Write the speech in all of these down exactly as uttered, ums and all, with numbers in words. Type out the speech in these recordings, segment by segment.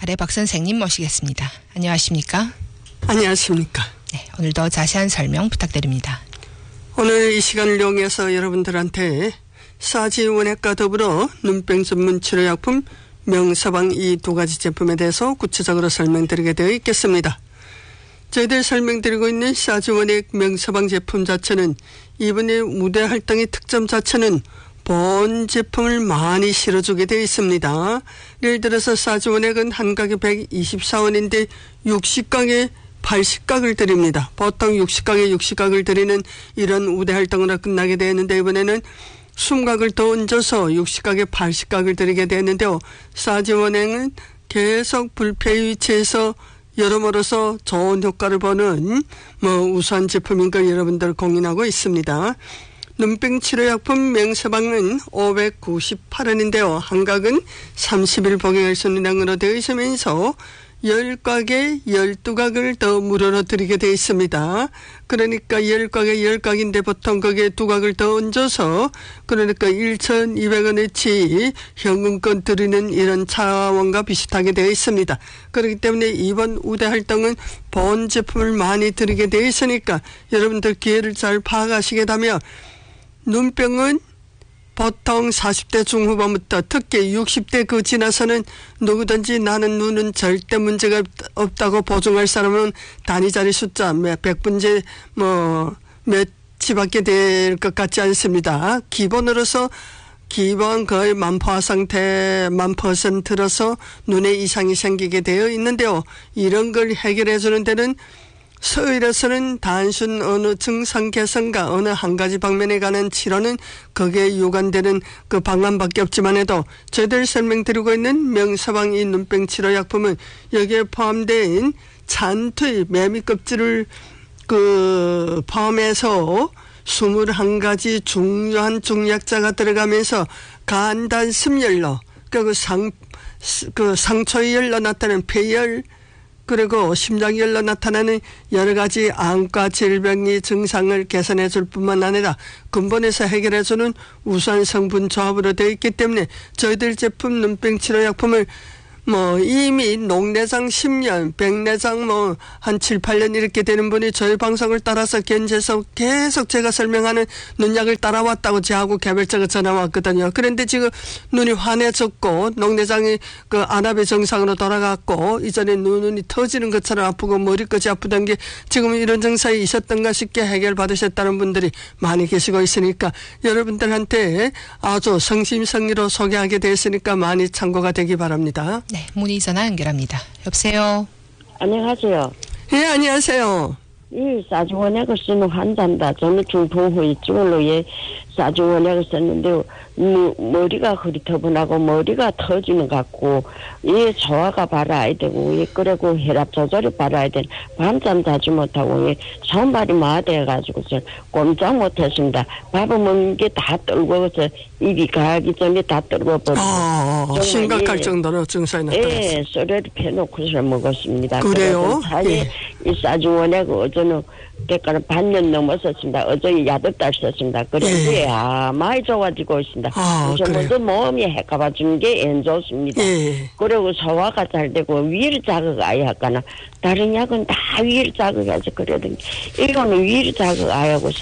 달의 박 선생님 모시겠습니다. 안녕하십니까? 안녕하십니까? 네, 오늘도 자세한 설명 부탁드립니다. 오늘 이 시간을 이용해서 여러분들한테 사지원액과 더불어 눈병 전문 치료약품 명사방 이 두 가지 제품에 대해서 구체적으로 설명드리게 되어 있겠습니다. 저희들 설명드리고 있는 사지원액 명사방 제품 자체는 이번에 무대 활동의 특점 자체는 본 제품을 많이 실어주게 되어 있습니다. 예를 들어서 사지원액은 한 각에 백이십사 원인데 육십 각에 팔십 각을 드립니다. 보통 육십 각에 육십 각을 드리는 이런 우대 활동으로 끝나게 되었는데 이번에는 이십 각을 더 얹어서 육십 각에 팔십 각을 드리게 되었는데요. 사지원액은 계속 불폐 위치에서 여러모로서 좋은 효과를 보는 뭐 우수한 제품인 걸 여러분들 공인하고 있습니다. 눈병 치료약품 명사방은 오백구십팔 원인데요. 한 각은 삼십 일 복용할 수 있는 양으로 되어 있으면서 십 각에 십이 각을 더 무료로 드리게 되어 있습니다. 그러니까 십 각에 십 각인데 보통 거기에 두 각을 더 얹어서 그러니까 천이백 원어치 현금권 드리는 이런 차원과 비슷하게 되어 있습니다. 그렇기 때문에 이번 우대 활동은 본 제품을 많이 드리게 되어 있으니까 여러분들 기회를 잘 파악하시게 되면 눈병은 보통 사십 대 중후반부터 특히 육십 대 그 지나서는 누구든지 나는 눈은 절대 문제가 없다고 보증할 사람은 단위 자리 숫자 백 분째 뭐 몇치밖에 될 것 같지 않습니다. 기본으로서 기본 거의 만포화 상태 만 퍼센트로서 눈에 이상이 생기게 되어 있는데요. 이런 걸 해결해 주는 데는 서울에서는 단순 어느 증상 개선과 어느 한 가지 방면에 관한 치료는 거기에 유관되는 그 방안밖에 없지만 해도 저희들 설명드리고 있는 명사방 이 눈병 치료약품은 여기에 포함된 잔투의 매미 껍질을 그 포함해서 이십일 가지 중요한 중약자가 들어가면서 간단 심열로 그 상, 그 상초열로 나타나는 폐열 그리고 심장열로 나타나는 여러 가지 암과 질병의 증상을 개선해 줄 뿐만 아니라 근본에서 해결해 주는 우수한 성분 조합으로 되어 있기 때문에 저희들 제품 눈병 치료약품을 뭐 이미 녹내장 십 년, 백내장 뭐 한 칠, 팔 년 이렇게 되는 분이 저희 방송을 따라서 견제해서 계속 제가 설명하는 눈약을 따라왔다고 저하고 개별적으로 전화 왔거든요. 그런데 지금 눈이 환해졌고 녹내장이 그 안압의 정상으로 돌아갔고 이전에 눈이 터지는 것처럼 아프고 머리끝이 아프던 게 지금 이런 증상이 있었던가 싶게 해결받으셨다는 분들이 많이 계시고 있으니까 여러분들한테 아주 성심성의로 소개하게 됐으니까 많이 참고가 되기 바랍니다. 네, 문의 전화 연결합니다. 여보세요. 안녕하세요. 예, 안녕하세요. 이 사주원액을 쓰는 환자입니다. 저는 중풍후유증으로 예 사주원액을 썼는데요. 뭐, 머리가 흐릿터분하고 머리가 터지는 것 같고 예 소화가 발아야 되고 예 그리고 혈압 조절이 발아야 되는 밤잠 자지 못하고 예 손발이 마돼가지고 저 꼼짝 못했습니다. 밥을 먹는 게 다 떨고서 입이 가기 전에 다 떨어버리고 아, 심각할 예, 정도로 증상이 나타났어요. 예, 쏘레를 펴놓고서 먹었습니다. 그래요? 사실 예. 이 사주원액 어제는 때까지 반년 넘었었습니다. 어제 여덟 달 썼습니다. 그래서 예. 아, 많이 좋아지고 있습니다. 아, 그래서 먼저 몸이 해가봐 주는 게 엔 좋습니다. 예. 그리고 소화가 잘 되고 위를 자극 아예 할까나 다른 약은 다 위를 자극해서 그러더니 이거는 위를 자극 아예 하고서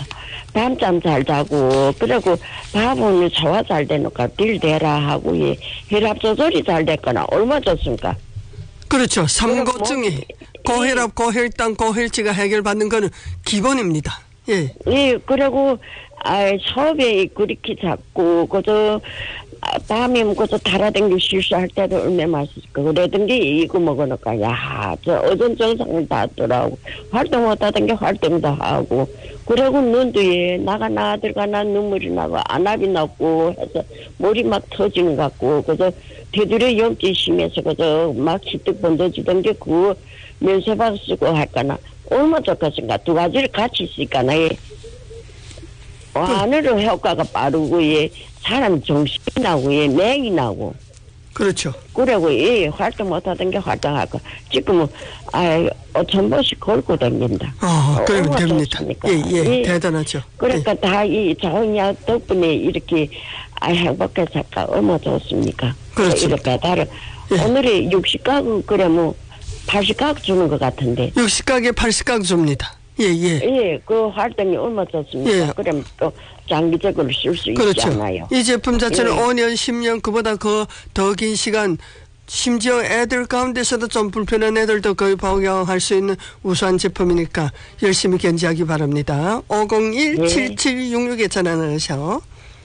밤잠 잘 자고 그리고 밥은 소화 잘 되니까 딜 대라 하고 예. 혈압 조절이 잘 됐거나 얼마 좋습니까? 그렇죠. 삼고증이 고혈압, 고혈당, 고혈치가 해결받는 거는 기본입니다. 예. 예, 그리고, 아, 소변이 그렇게 잡고, 그저, 아, 밤에 그저 달아댕기 실수할 때도 얼마나 맛있을까. 그러던게 이거 먹으니까, 야, 저 어전 정상을 다 더라고. 활동 못하던 게 활동도 하고. 그리고 눈도 예, 나가 나 들어가나 눈물이 나고, 안압이 났고 해서 머리 막 터지는 것 같고, 그저 되돌려 염증이 심해서 그저 막 시뜩 번져지던 게 그 면세방 쓰고 할까나. 얼마 좋겠습니까? 두 가지를 같이 쓰니까나, 예. 하늘로 효과가 빠르고, 예. 사람 정신이 나고, 예. 맹이 나고. 그렇죠. 그리고, 예. 활동 못하던 게 활동하고. 지금은, 아, 오천 번씩 걸고 다닌다. 아, 어, 그러면 됩니다. 좋습니까? 예, 예, 예. 대단하죠. 그러니까 예. 다 이 좋은 약 덕분에 이렇게, 아, 행복해서까 얼마 좋습니까? 그렇죠. 이거 배달을. 예. 오늘이 육십 가구, 그래, 뭐, 팔십 가구 주는 것 같은데. 육십 가게 팔십 가구 줍니다. 예, 예. 예, 그 활동이 얼마 좋습니까? 예. 그럼 또 장기적으로 쓸 수 그렇죠. 있지 않아요? 이 제품 자체는 예. 오 년, 십 년, 그보다 그 더 긴 시간, 심지어 애들 가운데서도 좀 불편한 애들도 거의 복용할 수 있는 우수한 제품이니까 열심히 견지하기 바랍니다. 오공일 칠칠육육에 전화를 하셔.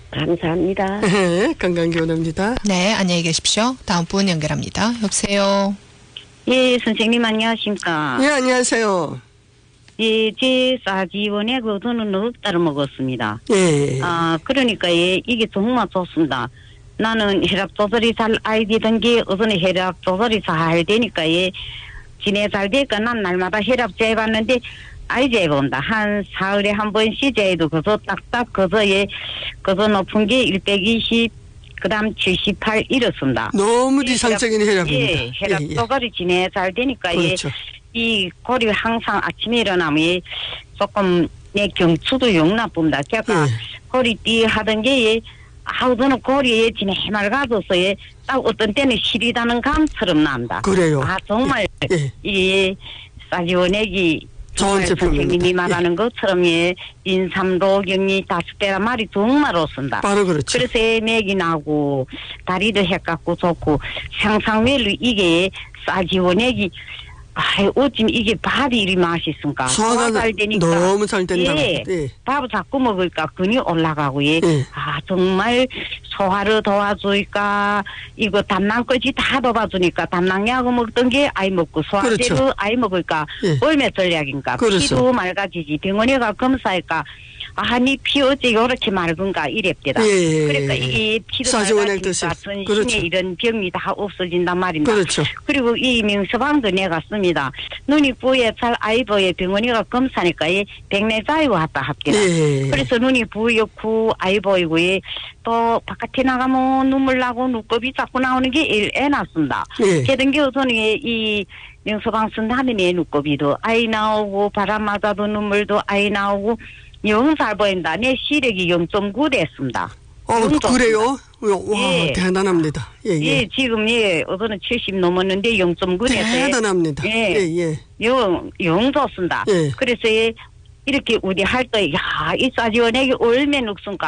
감사합니다. 건강기원입니다. 네, 안녕히 계십시오. 다음 분 연결합니다. 여보세요. 예, 선생님 안녕하십니까. 예, 안녕하세요. 예, 제 싸지원에 그 돈은 넉 달을 먹었습니다. 예. 아, 그러니까 예, 이게 정말 좋습니다. 나는 혈압 조절이 잘 알게 게 어선에 혈압 조절이 잘 되니까 예, 지내 잘 되니까 난 날마다 혈압 재봤는데 아이 재본다. 한 사흘에 한 번씩 재도 그저 딱딱 그저 예, 그저 높은 게 백이십, 그 다음 칠십팔 이렇습니다. 너무 이상적인 혈압입니다. 예, 혈압 예, 예. 조절이 지내 잘 되니까 그렇죠. 예, 이 골이 항상 아침에 일어나면 예, 조금 내 경추도 영 나쁩니다. 제가 예. 허리띠 하던 게 예, 아우 저는 골이 지내 맑아져서 예, 딱 어떤 때는 시리다는 감처럼 납니다. 그래요. 아 정말 예. 이 싸지원액이 좋은 정말 제품입니다. 선생님이 말하는 것처럼 예, 인삼도 격리 다섯 배라 말이 정말 좋습니다. 바로 그렇죠. 그래서 맥이 나고 다리도 해갖고 좋고 상상외로 이게 싸지원액이 아, 어쩜 이게 밥이 이리 맛있습니까? 소화가 잘 되니까. 너무 잘 된다. 예. 예. 밥을 자꾸 먹으니까 근이 올라가고, 예. 예. 아, 정말 소화를 도와주니까, 이거 담낭까지 다 도와주니까, 담낭약을 먹던 게 아이 먹고, 소화제도 그렇죠. 아이 먹으니까, 예. 얼마 전략인가. 그렇죠. 피도 맑아지지. 병원에 가 검사하니까, 아, 니 피 어째 요렇게 맑은가 이랬대다. 예, 예, 그러니까 예. 이 피도 싸지원액 맑아지니까 드세요. 전신에 그렇죠. 이런 병이 다 없어진단 말입니다. 그렇죠. 그리고 이 명서방도 내가 씁니다. 눈이 부에 잘 아이보에 병원이가 검사니까 이 백내자이고 왔다 합니다. 예. 그래서 눈이 부옇고 아이보이고 또 바깥에 나가면 눈물 나고 눈곱이 자꾸 나오는 게 애 났습니다. 예. 게든 게 우선 이 명서방 쓴다는 애 눈곱이도 아이 나오고 바람 맞아도 눈물도 아이 나오고 영 잘 보인다. 내 시력이 영 점 구 됐습니다. 어, 영 좋습니다. 그래요? 와, 예. 대단합니다. 예, 예. 예, 지금 예, 어서는 칠십 넘었는데 영 점 구 됐어요. 대단합니다. 예. 예, 예. 영, 영 좋습니다. 예. 그래서 예, 이렇게 우리 할 때, 야, 이 싸지원액이 얼마나 녹순가.